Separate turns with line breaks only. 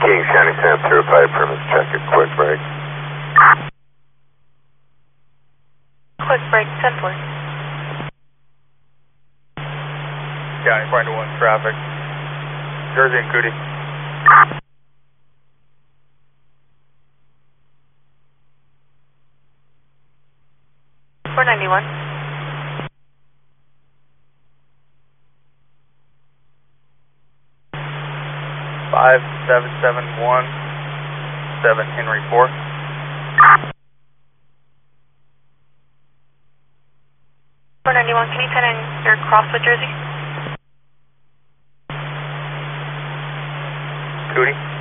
Kings County 10-05, permits check a quick break.
Quick break, 10-4.
County 41 traffic. Jersey and Cootie.
Four 91.
Five 771 7 Henry 4.
Four 91. Can you send in your Crosswood, Jersey?
Cootie.